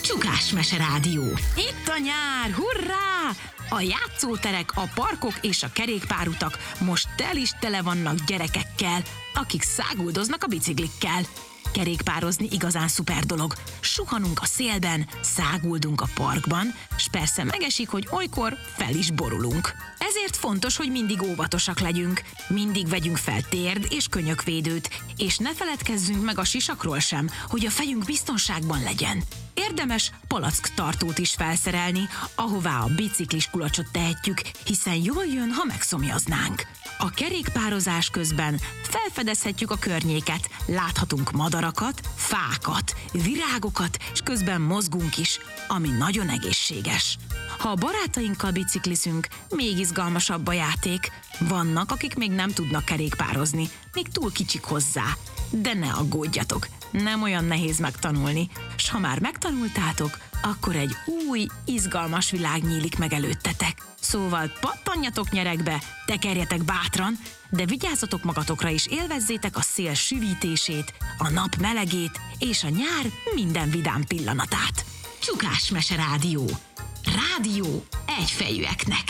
Csukás-mese rádió. Itt a nyár, hurrá! A játszóterek, a parkok és a kerékpárutak most tele vannak gyerekekkel, akik száguldoznak a biciklikkel. Kerékpározni igazán szuper dolog. Suhanunk a szélben, száguldunk a parkban, s persze megesik, hogy olykor fel is borulunk. Ezért fontos, hogy mindig óvatosak legyünk, mindig vegyünk fel térd és könyökvédőt, és ne feledkezzünk meg a sisakról sem, hogy a fejünk biztonságban legyen. Érdemes palacktartót is felszerelni, ahová a biciklis kulacsot tehetjük, hiszen jól jön, ha megszomjaznánk. A kerékpározás közben felfedezhetjük a környéket, láthatunk madarakat, fákat, virágokat, és közben mozgunk is, ami nagyon egészséges. Ha a barátainkkal biciklizünk, még izgalmasabb a játék. Vannak, akik még nem tudnak kerékpározni, még túl kicsik hozzá. De ne aggódjatok, nem olyan nehéz megtanulni, s ha már megtanultátok, akkor egy új, izgalmas világ nyílik meg előttetek. Szóval pattanjatok nyeregbe, tekerjetek bátran, de vigyázzatok magatokra és élvezzétek a szél süvítését, a nap melegét és a nyár minden vidám pillanatát. Csukás-mese rádió. Rádió egyfejűeknek.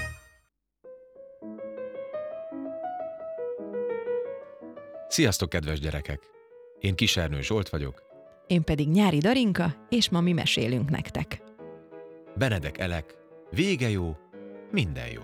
Sziasztok, kedves gyerekek! Én Kisernő Zsolt vagyok. Én pedig Nyári Darinka, és ma mi mesélünk nektek. Benedek Elek, vége jó, minden jó.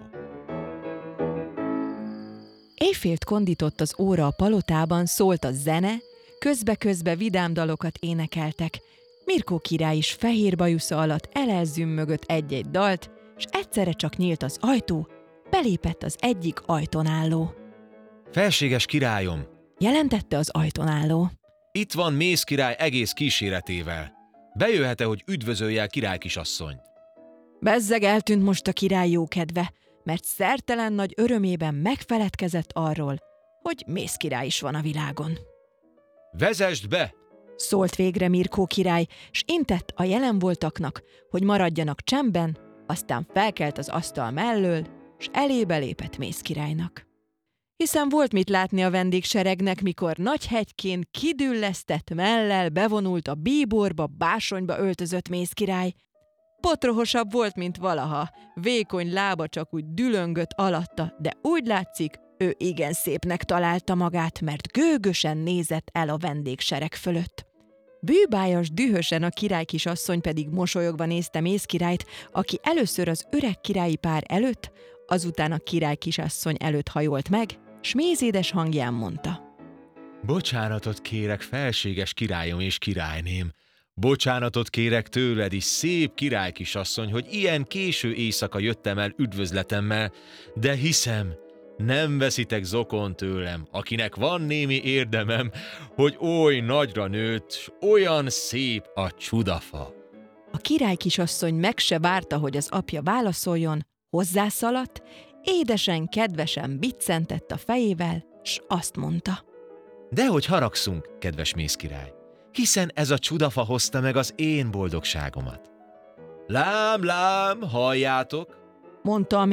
Éjfélt kondított az óra a palotában, szólt a zene, közbe-közbe vidám dalokat énekeltek. Mirkó király is fehér bajusza alatt elelzümmögött egy-egy dalt, és egyszerre csak nyílt az ajtó, belépett az egyik ajtón álló. Felséges királyom! Jelentette az ajtón álló. Itt van Mész király egész kíséretével. Bejöhet-e, hogy üdvözölje a királykisasszonyt? Bezzeg eltűnt most a király jókedve, mert szertelen nagy örömében megfeledkezett arról, hogy Mész király is van a világon. Vezesd be! Szólt végre Mirkó király, s intett a jelen voltaknak, hogy maradjanak csendben, aztán felkelt az asztal mellől, s elébe lépett Mész királynak. Hiszen volt mit látni a vendégseregnek, mikor nagy hegykén kidüllesztett mellel bevonult a bíborba, básonyba öltözött Mész király. Potrohosabb volt, mint valaha, vékony lába csak úgy dülöngött alatta, de úgy látszik, ő igen szépnek találta magát, mert gőgösen nézett el a vendégsereg fölött. Bűbájas dühösen a királykisasszony pedig mosolyogva nézte Mész királyt, aki először az öreg királyi pár előtt, azután a királykisasszony előtt hajolt meg, s mézédes hangján mondta. Bocsánatot kérek, felséges királyom és királyném. Bocsánatot kérek tőled is, szép királykisasszony, hogy ilyen késő éjszaka jöttem el üdvözletemmel, de hiszem, nem veszitek zokon tőlem, akinek van némi érdemem, hogy oly nagyra nőtt, s olyan szép a csudafa. A királykisasszony meg se várta, hogy az apja válaszoljon, hozzászaladt, édesen, kedvesen biccentett a fejével, s azt mondta. Dehogy haragszunk, kedves Mész király, hiszen ez a csudafa hozta meg az én boldogságomat. Lám, lám, halljátok! Mondta a